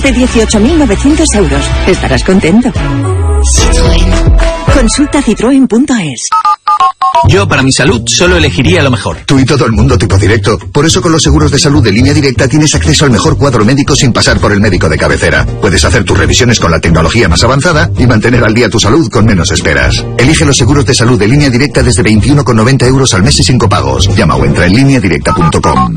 desde 18.900 euros. Estarás contento. Citroën. Consulta citroen.es. Yo, para mi salud, solo elegiría lo mejor. Tú y todo el mundo tipo directo. Por eso con los seguros de salud de Línea Directa tienes acceso al mejor cuadro médico sin pasar por el médico de cabecera. Puedes hacer tus revisiones con la tecnología más avanzada y mantener al día tu salud con menos esperas. Elige los seguros de salud de Línea Directa desde 21,90 euros al mes y 5 pagos. Llama o entra en lineadirecta.com.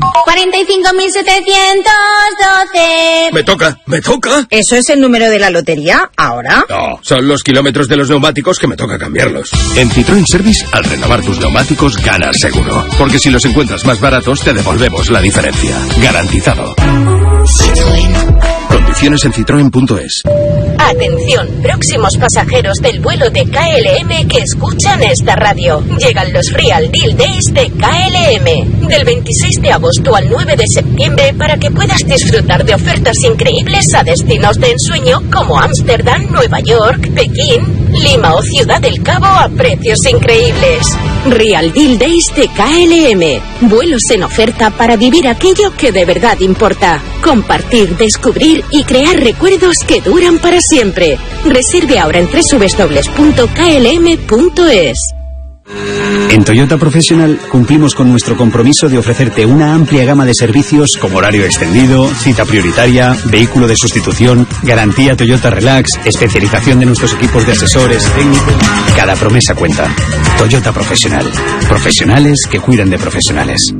45.712. Me toca. ¿Eso es el número de la lotería? ¿Ahora? No, son los kilómetros de los neumáticos que me toca cambiarlos. En Citroën Service, al renovar tus neumáticos, ganas seguro. Porque si los encuentras más baratos, te devolvemos la diferencia. Garantizado. Citroën. Condiciones en citroen.es. Atención, próximos pasajeros del vuelo de KLM que escuchan esta radio. Llegan los Real Deal Days de KLM. Del 26 de agosto al 9 de septiembre para que puedas disfrutar de ofertas increíbles a destinos de ensueño como Ámsterdam, Nueva York, Pekín, Lima o Ciudad del Cabo a precios increíbles. Real Deal Days de KLM. Vuelos en oferta para vivir aquello que de verdad importa. Compartir, descubrir y crear recuerdos que duran para siempre. Reserve ahora en www.klm.es. En Toyota Professional cumplimos con nuestro compromiso de ofrecerte una amplia gama de servicios como horario extendido, cita prioritaria, vehículo de sustitución, garantía Toyota Relax, especialización de nuestros equipos de asesores técnicos. Cada promesa cuenta. Toyota Professional. Profesionales que cuidan de profesionales.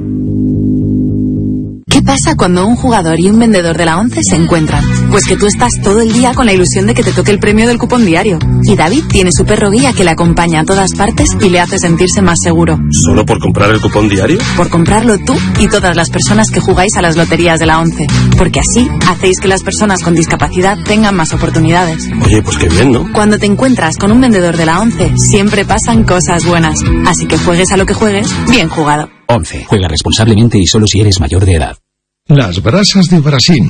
¿Qué pasa cuando un jugador y un vendedor de la ONCE se encuentran? Pues que tú estás todo el día con la ilusión de que te toque el premio del cupón diario. Y David tiene su perro guía que le acompaña a todas partes y le hace sentirse más seguro. ¿Solo por comprar el cupón diario? Por comprarlo tú y todas las personas que jugáis a las loterías de la ONCE. Porque así hacéis que las personas con discapacidad tengan más oportunidades. Oye, pues qué bien, ¿no? Cuando te encuentras con un vendedor de la ONCE, siempre pasan cosas buenas. Así que juegues a lo que juegues, bien jugado. 11. Juega responsablemente y solo si eres mayor de edad. Las brasas de Brasil.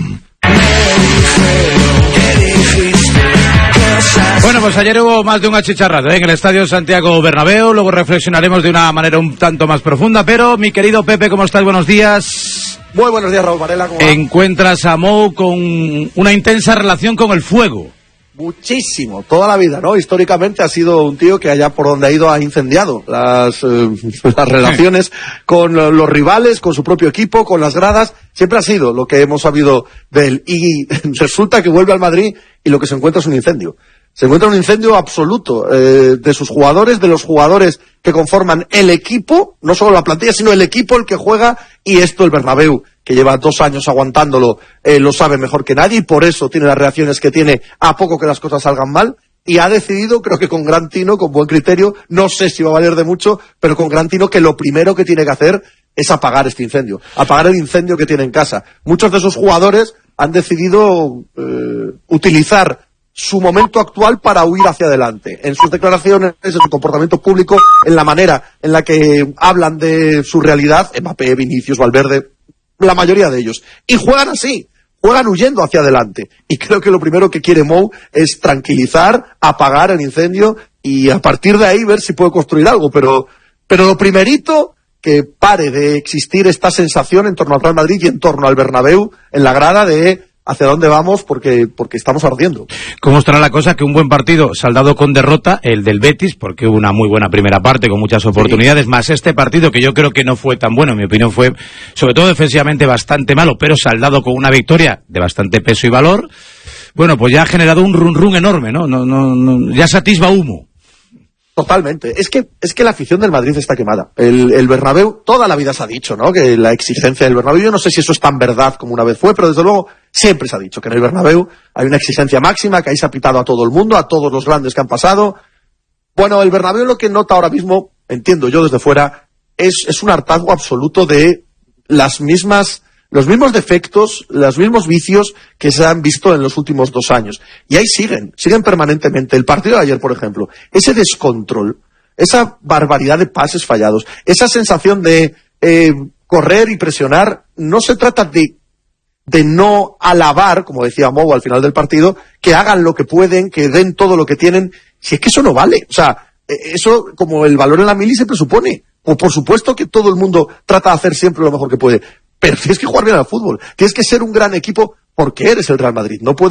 Bueno, pues ayer hubo más de un achicharrado en el Estadio Santiago Bernabéu. Luego reflexionaremos de una manera un tanto más profunda. Pero, mi querido Pepe, ¿cómo estás? Buenos días. Muy buenos días, Raúl Varela. ¿Cómo va? Encuentras a Mou con una intensa relación con el fuego. Muchísimo, toda la vida, ¿no? Históricamente ha sido un tío que allá por donde ha ido ha incendiado las relaciones con los rivales, con su propio equipo, con las gradas. Siempre ha sido lo que hemos sabido de él. Y resulta que vuelve al Madrid y lo que se encuentra es un incendio. Se encuentra un incendio absoluto de sus jugadores, de los jugadores que conforman el equipo, no solo la plantilla, sino el equipo el que juega, y esto el Bernabéu, que lleva 2 años aguantándolo, lo sabe mejor que nadie, y por eso tiene las reacciones que tiene a poco que las cosas salgan mal, y ha decidido, creo que con gran tino, con buen criterio, no sé si va a valer de mucho, pero con gran tino, que lo primero que tiene que hacer es apagar este incendio, apagar el incendio que tiene en casa. Muchos de esos jugadores han decidido utilizar su momento actual para huir hacia adelante. En sus declaraciones, en su comportamiento público, en la manera en la que hablan de su realidad, Mbappé, Vinicius, Valverde, la mayoría de ellos. Y juegan así, juegan huyendo hacia adelante. Y creo que lo primero que quiere Mou es tranquilizar, apagar el incendio y a partir de ahí ver si puede construir algo. Pero lo primerito, que pare de existir esta sensación en torno al Real Madrid y en torno al Bernabéu, en la grada, de hacia dónde vamos, porque estamos ardiendo. ¿Cómo estará la cosa? Que un buen partido saldado con derrota, el del Betis, porque hubo una muy buena primera parte con muchas oportunidades, sí, más este partido que yo creo que no fue tan bueno, en mi opinión fue sobre todo defensivamente bastante malo, pero saldado con una victoria de bastante peso y valor. Bueno, pues ya ha generado un run enorme, ¿no? No, ya se atisba humo. Totalmente. Es que la afición del Madrid está quemada. El Bernabéu, toda la vida se ha dicho, ¿no? Que la exigencia del Bernabéu, yo no sé si eso es tan verdad como una vez fue, pero desde luego siempre se ha dicho que en el Bernabéu hay una exigencia máxima, que ahí se ha pitado a todo el mundo, a todos los grandes que han pasado. Bueno, el Bernabéu lo que nota ahora mismo, entiendo yo desde fuera, es un hartazgo absoluto de los mismos defectos, los mismos vicios que se han visto en los últimos 2 años. Y ahí siguen permanentemente. El partido de ayer, por ejemplo, ese descontrol, esa barbaridad de pases fallados, esa sensación de correr y presionar, no se trata de no alabar, como decía Mou al final del partido, que hagan lo que pueden, que den todo lo que tienen, si es que eso no vale. O sea, eso, como el valor en la mili se presupone. O por supuesto que todo el mundo trata de hacer siempre lo mejor que puede, pero tienes que jugar bien al fútbol, tienes que ser un gran equipo porque eres el Real Madrid, no puedes